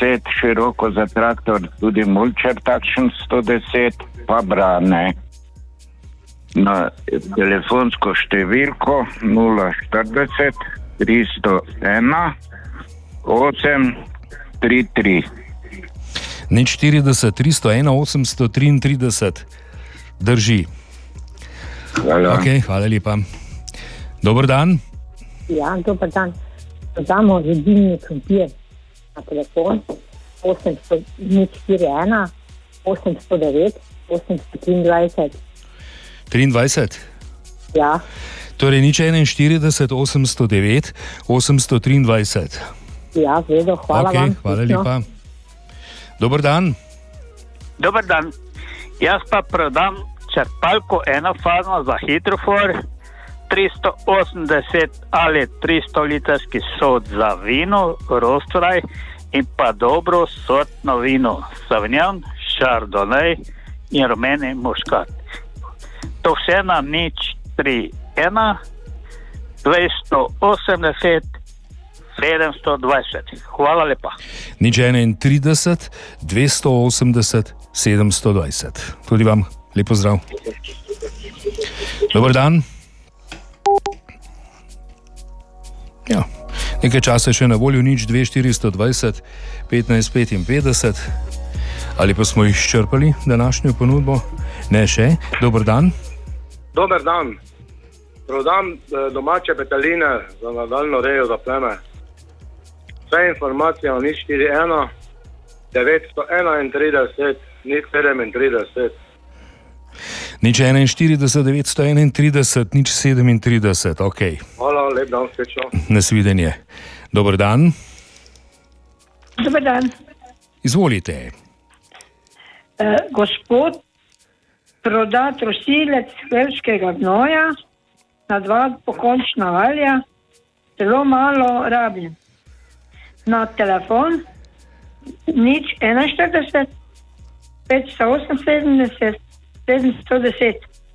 110, široko za traktor, tudi mulčer takšen 110, pa brane. Na telefonsko številko 040 301 833. 040 301 833. Drži. Hvala. Okay, hvala lepa. Dober dan. Ja, dober dan. Damo redilni krompir na telefon 041 809 823. 23? Ja. Torej 041 809 823. Ja, vedo, hvala vam. Hvala lepa. Dober dan. Dober dan. Jaz pa prodam črpalko enofazno za hidrofor, 380 ali 300 litrski sod za vino, rostraj in pa dobro sortno vino, savnjan, šardonej in rumeni muškat. To vse na 031 280 720. Hvala lepa. 031 280 720. Tudi vam lep pozdrav. Dober dan. Ja, nekaj časa še na voljo, 02 420 15 55. Ali pa smo izčrpali današnjo ponudbo? Ne še. Dober dan. Dober dan. Prodam domače peteline za nadaljno rejo za pleme. Vse informacije na 041 931 037. 041 931 037, ok. Hvala, lep dan, srečno. Nasvidenje. Dober dan. Dober dan. Izvolite. Gospod proda trosilec hlevskega gnoja na 2 pokončna valja, zelo malo rabim. Na telefon 041 578 710.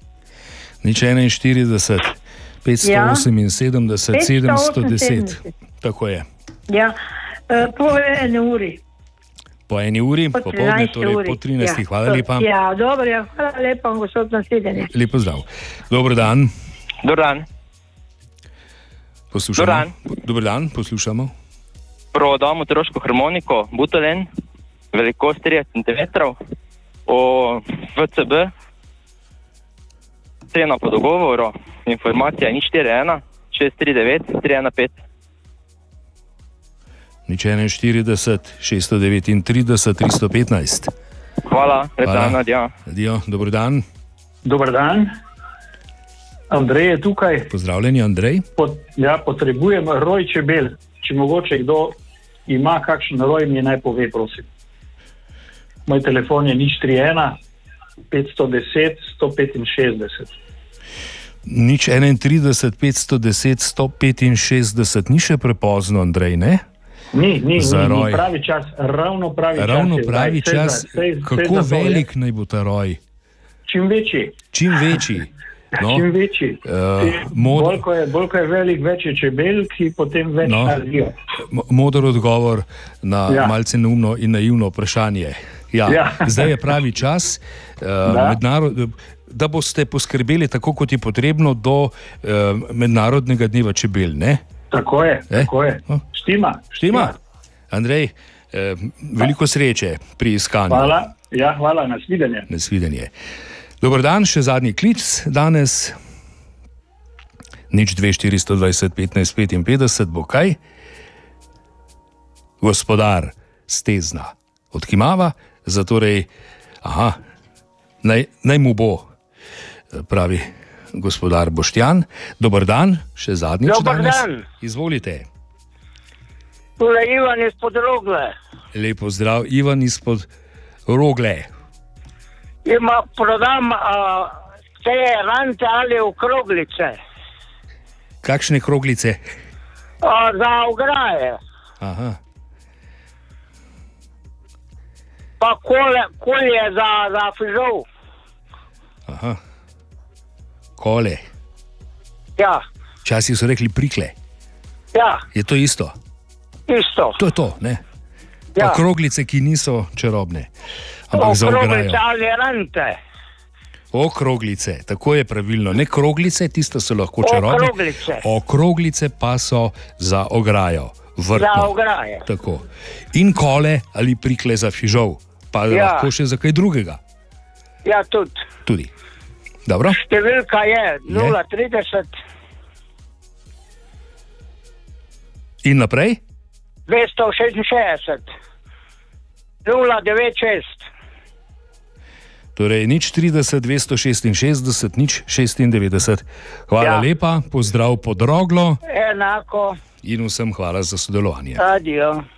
041 578 710. Tako je. Ja, po 1 uri. Po 1 uri, popoldne, torej po 13. Ja. Hvala lepa. Ja, dobro, ja. Hvala lepa, gospod, nasvidenje. Lep pozdrav. Dober dan. Dober dan. Poslušamo. Dober dan, poslušamo. Prodamo otroško harmoniko Butolen, velikost 30 cm, o VCB, cena po dogovoru, informacija 041 639 315. 041 639 315. Hvala, predano, adijo. Dober dan. Dober dan. Andrej je tukaj. Pozdravljeni, Andrej. Potrebujem roj čebel. Če mogoče kdo ima kakšen roj, mi naj pove, prosim. Moj telefon je 031 510 165. 031 510 165. Ni še prepozno, Andrej, ne? Ni pravi čas, ravno pravi čas. Kako velik naj bo ta roj? Čim večji. No, čim večji. Bolj ko je velik, več je čebel, ki potem več naredijo. Moder odgovor na malce neumno in naivno vprašanje. Zdaj je pravi čas, da boste poskrbeli tako, kot je potrebno do mednarodnega dneva čebel, ne? Tako je. Štima. Andrej, veliko sreče pri iskanju. Hvala, nasvidenje. Dober dan, še zadnji klic danes. 024 420 15 55 bo kaj? Gospodar Stezna odkimava, zatorej, naj mu bo, pravi gospodar Boštjan. Dober dan, še zadnjič danes. Dober dan. Izvolite. Tule Ivan izpod Rogle. Lep pozdrav, Ivan izpod Rogle. Prodam te rante ali okroglice. Kakšne kroglice? Za ograje. Aha. Pa kolje za fižol. Aha. Kole. Ja. Včasih so rekli prikle. Ja. Je to isto? Isto. To je to, ne? Pa kroglice, ki niso čarobne, ampak za ograjo. Okroglice ali rante. Okroglice, tako je pravilno. Ne kroglice, tiste so lahko čarobne. Okroglice. Okroglice pa so za ograjo. Vrtno. Za ograjo. Tako. In kole ali prikle za fižol, pa lahko še za kaj drugega. Ja, tudi. Dobro? Številka je 030 In naprej? 266 096. Torej, 030 266 096. Hvala lepa, pozdrav pod Roglo. Enako. In vsem hvala za sodelovanje. Adijo.